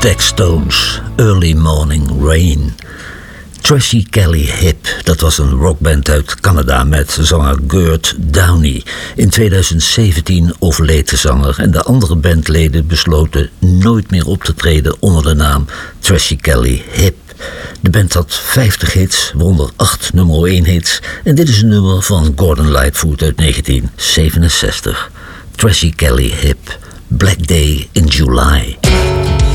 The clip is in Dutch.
Stones, Early Morning Rain. Tracy Kelly Hip, dat was een rockband uit Canada met zanger Gert Downey. In 2017 overleed de zanger en de andere bandleden besloten nooit meer op te treden onder de naam Tracy Kelly Hip. De band had 50 hits, waaronder 8 nummer 1 hits en dit is een nummer van Gordon Lightfoot uit 1967. Tracy Kelly Hip, Black Day in July.